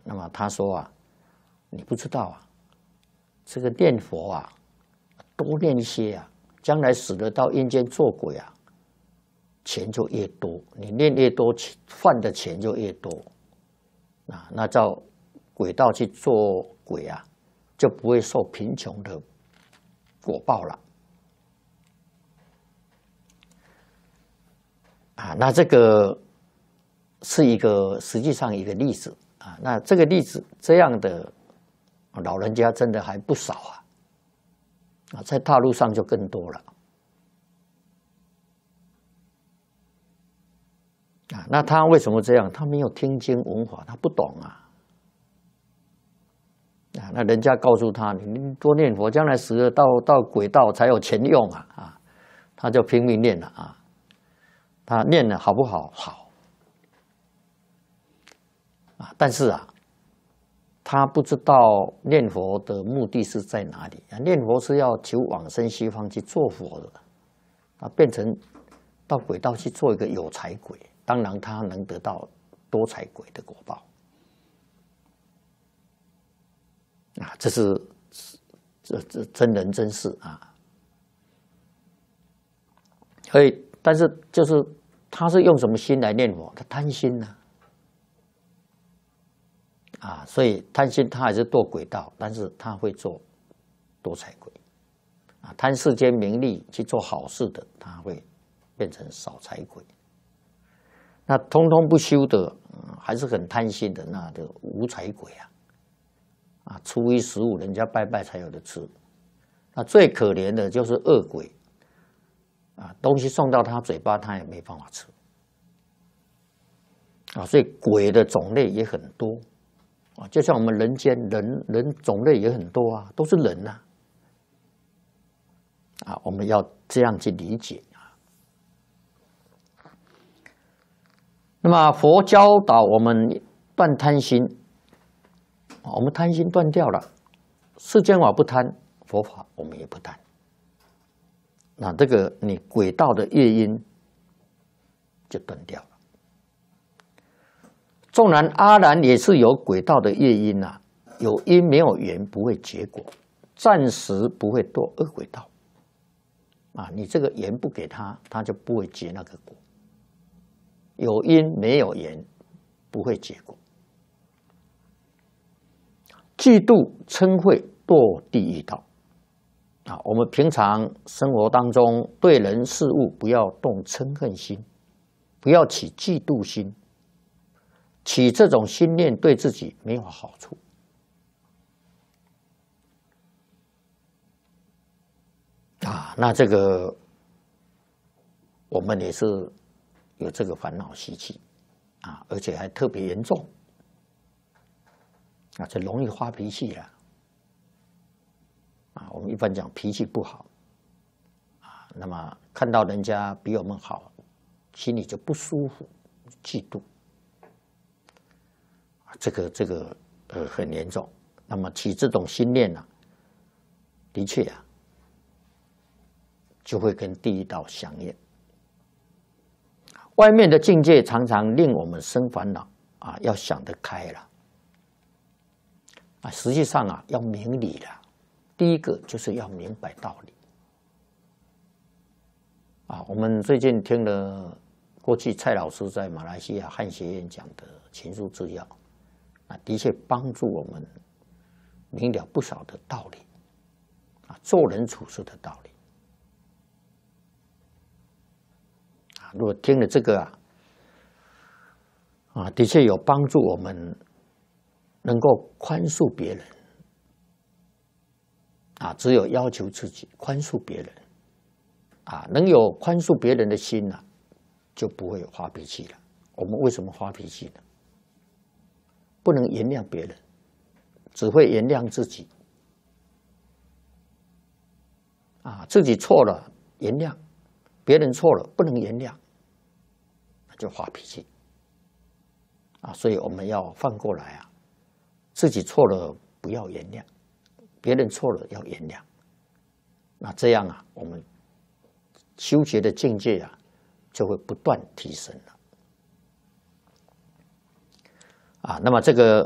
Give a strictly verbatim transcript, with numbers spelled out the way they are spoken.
那么他说啊，你不知道啊，这个念佛啊，多念一些啊，将来死了到阴间做鬼啊，钱就越多，你念越多，换的钱就越多。啊，那照鬼道去做鬼啊，就不会受贫穷的果报了。啊，那这个是一个实际上一个例子啊。那这个例子这样的老人家真的还不少啊。啊，在大陆上就更多了。啊，那他为什么这样？他没有听经闻法，他不懂啊。啊，那人家告诉他，你多念佛，将来死了到到鬼道才有钱用啊！啊，他就拼命念了啊。他念了好不好？好。啊，但是啊，他不知道念佛的目的是在哪里啊？念佛是要求往生西方去做佛的，啊，变成到鬼道去做一个有财鬼。当然，他能得到多财鬼的果报啊，这是这这真人真事啊。所以，但是就是他是用什么心来念佛？他贪心呢、啊，啊，所以贪心他还是堕鬼道，但是他会做多财鬼啊，贪世间名利去做好事的，他会变成少财鬼。那通通不修的，嗯，还是很贪心的，那就无财鬼啊！啊，初一十五人家拜拜才有的吃。那最可怜的就是恶鬼啊，东西送到他嘴巴，他也没办法吃啊。所以鬼的种类也很多啊，就像我们人间人人种类也很多啊，都是人呐啊，我们要这样去理解。那么佛教导我们断贪心，我们贪心断掉了，世间法不贪，佛法我们也不贪。那这个你鬼道的业因就断掉了。纵然阿难也是有鬼道的业因啊，有因没有缘不会结果，暂时不会堕恶鬼道。啊，你这个缘不给他，他就不会结那个果。有因没有缘，不会结果。嫉妒嗔恚堕地狱道啊！我们平常生活当中对人事物不要动嗔恨心，不要起嫉妒心，起这种心念对自己没有好处啊！那这个我们也是有这个烦恼习气啊，而且还特别严重啊，这容易发脾气了啊。我们一般讲脾气不好啊，那么看到人家比我们好，心里就不舒服，嫉妒啊，这个这个呃很严重。那么起这种心念呢、啊，的确啊，就会跟地狱道相应。外面的境界常常令我们生烦恼啊，要想得开了啊。实际上啊，要明理了。第一个就是要明白道理啊。我们最近听了过去蔡老师在马来西亚汉学院讲的情书治要啊，的确帮助我们明了不少的道理啊，做人处事的道理。如果听了这个啊，啊，的确有帮助我们能够宽恕别人啊，只有要求自己宽恕别人啊，能有宽恕别人的心呢、啊，就不会有发脾气了。我们为什么发脾气呢？不能原谅别人，只会原谅自己啊，自己错了原谅，别人错了不能原谅，那就发脾气啊。所以我们要反过来啊，自己错了不要原谅，别人错了要原谅。那这样啊，我们修学的境界啊，就会不断提升了啊。那么这个